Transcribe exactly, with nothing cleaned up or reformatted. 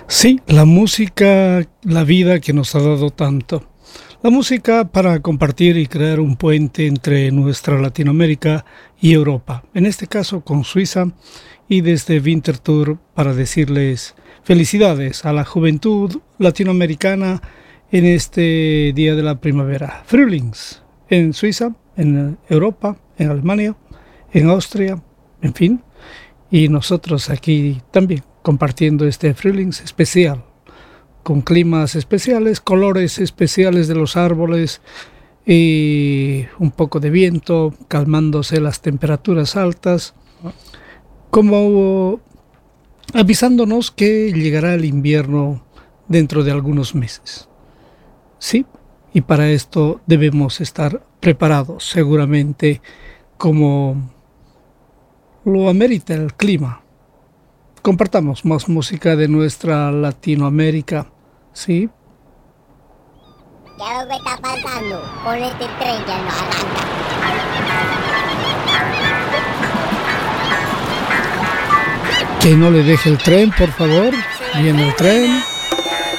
Sí, la música, la vida que nos ha dado tanto. La música para compartir y crear un puente entre nuestra Latinoamérica y Europa, en este caso con Suiza, y desde Winterthur para decirles felicidades a la juventud latinoamericana en este día de la primavera. Frühlings en Suiza, en Europa, en Alemania, en Austria, en fin, y nosotros aquí también compartiendo este Frühlings especial, con climas especiales, colores especiales de los árboles y un poco de viento, calmándose las temperaturas altas, como avisándonos que llegará el invierno dentro de algunos meses. Sí, y para esto debemos estar preparados, seguramente, como lo amerita el clima. Compartamos más música de nuestra Latinoamérica, ¿sí? Ya lo que está pasando con este tren ya no arranca. Que no le deje el tren, por favor. Viene el tren.